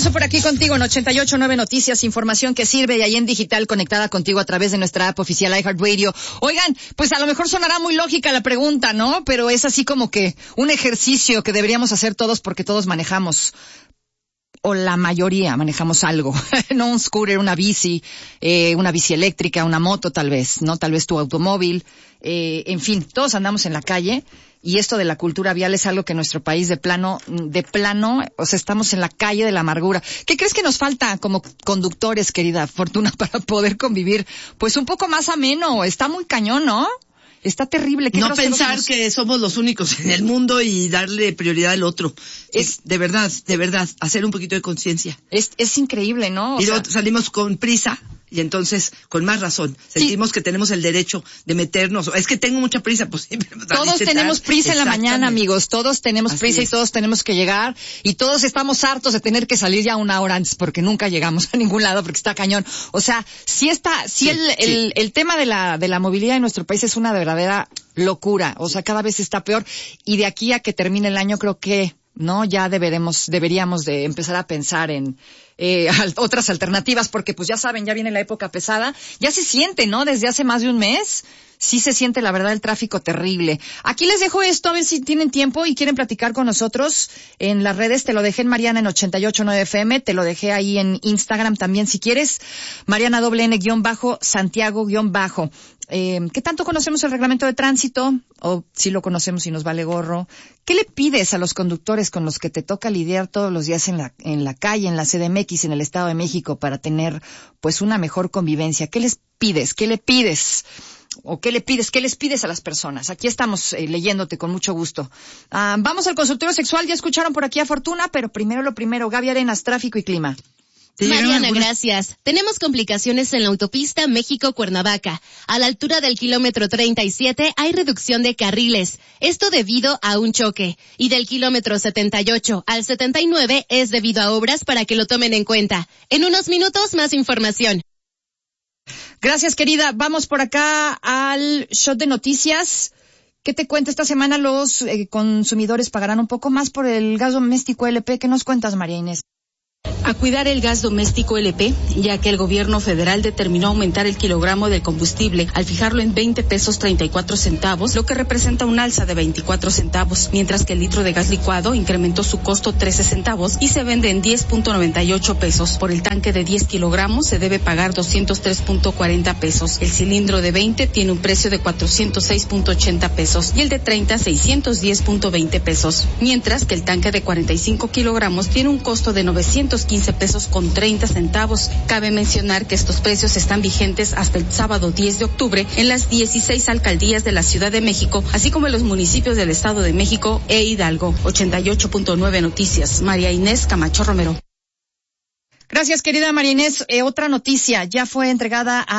regreso por aquí contigo en 88.9 Noticias, información que sirve, y ahí en digital conectada contigo a través de nuestra app oficial iHeartRadio. Oigan, pues a lo mejor sonará muy lógica la pregunta, ¿no? Pero es así como que un ejercicio que deberíamos hacer todos, porque todos manejamos, o la mayoría manejamos algo, no un scooter, una bici eléctrica, una moto tal vez, ¿no? Tal vez tu automóvil, en fin, todos andamos en la calle, y esto de la cultura vial es algo que en nuestro país de plano, o sea, estamos en la calle de la amargura. ¿Qué crees que nos falta como conductores, querida Fortuna, para poder convivir pues un poco más ameno? Está muy cañón, ¿no? Está terrible. No pensar que somos los únicos en el mundo y darle prioridad al otro. Es de verdad, hacer un poquito de conciencia. Es increíble, ¿no? Y luego salimos con prisa y entonces, con más razón, sentimos que tenemos el derecho de meternos. Es que tengo mucha prisa, pues siempre. Todos tenemos prisa en la mañana, amigos. Todos tenemos prisa y todos tenemos que llegar. Y todos estamos hartos de tener que salir ya una hora antes porque nunca llegamos a ningún lado porque está cañón. O sea, el tema de la movilidad en nuestro país es una verdadera locura. O sea, cada vez está peor. Y de aquí a que termine el año, creo que ya deberíamos de empezar a pensar en otras alternativas, porque pues ya saben, ya viene la época pesada, ya se siente, ¿no? Desde hace más de un mes, sí se siente la verdad el tráfico terrible. Aquí les dejo esto, a ver si tienen tiempo y quieren platicar con nosotros en las redes. Te lo dejé en Mariana en 88.9 FM, te lo dejé ahí en Instagram también si quieres, Mariana _Santiago_. ¿Qué tanto conocemos el reglamento de tránsito? O si lo conocemos y nos vale gorro. ¿Qué le pides a los conductores con los que te toca lidiar todos los días en la calle, en la CDMX, en el Estado de México, para tener pues una mejor convivencia? ¿Qué les pides? ¿Qué le pides? ¿O qué le pides? ¿Qué les pides a las personas? Aquí estamos leyéndote con mucho gusto. Vamos al consultorio sexual. Ya escucharon por aquí a Fortuna, pero primero lo primero. Gaby Arenas, tráfico y clima. Mariana, gracias. Tenemos complicaciones en la autopista México-Cuernavaca. A la altura del kilómetro 37 hay reducción de carriles. Esto debido a un choque. Y del kilómetro 78 al 79 es debido a obras, para que lo tomen en cuenta. En unos minutos más información. Gracias, querida. Vamos por acá al shot de noticias. ¿Qué te cuenta esta semana? Los consumidores pagarán un poco más por el gas doméstico LP. ¿Qué nos cuentas, María Inés? A cuidar el gas doméstico LP, ya que el gobierno federal determinó aumentar el kilogramo del combustible al fijarlo en 20 pesos 34 centavos, lo que representa un alza de 24 centavos, mientras que el litro de gas licuado incrementó su costo 13 centavos y se vende en 10.98 pesos. Por el tanque de 10 kilogramos se debe pagar 203.40 pesos. El cilindro de 20 tiene un precio de 406.80 pesos y el de 30 610.20 pesos, mientras que el tanque de 45 kilogramos tiene un costo de 915 pesos con 30 centavos. Cabe mencionar que estos precios están vigentes hasta el sábado 10 de octubre en las 16 alcaldías de la Ciudad de México, así como en los municipios del Estado de México e Hidalgo. 88.9 Noticias, María Inés Camacho Romero. Gracias, querida María Inés. Otra noticia, ya fue entregada a